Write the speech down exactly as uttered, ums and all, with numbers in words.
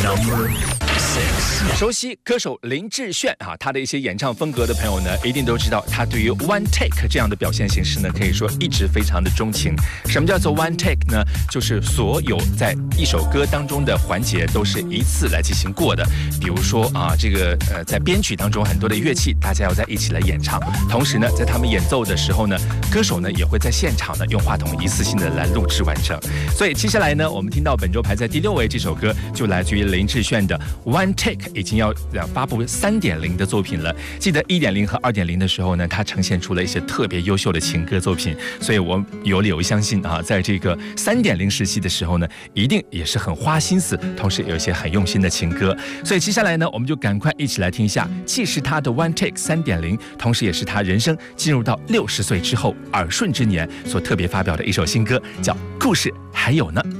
Number six， 熟悉歌手林志炫啊，他的一些演唱风格的朋友呢，一定都知道他对于 one take 这样的表现形式呢，可以说一直非常的钟情。什么叫做 one take 呢？就是所有在一首歌当中的环节都是一次来进行过的。比如说啊，这个呃，在编曲当中很多的乐器，大家要在一起来演唱。同时呢，在他们演奏的时候呢，歌手呢也会在现场呢用话筒一次性的来录制完成。所以接下来呢，我们听到本周排在第六位这首歌，就来自于林志炫的 One Take， 已经要发布 三点零 的作品了。记得 一点零 和 二点零 的时候呢，他呈现出了一些特别优秀的情歌作品，所以我有理由相信啊，在这个 三点零 时期的时候呢，一定也是很花心思，同时有一些很用心的情歌。所以接下来呢，我们就赶快一起来听一下，既是他的 One Take 三点零， 同时也是他人生进入到六十岁之后耳顺之年所特别发表的一首新歌，叫《故事还有呢》。